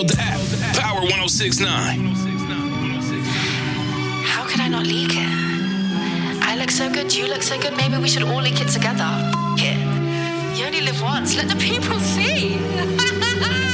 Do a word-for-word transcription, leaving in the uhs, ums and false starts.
The app, Power one oh six point nine. How could I not leak it? I look so good, you look so good, maybe we should all leak it together. F- it. You only live once, let the people see.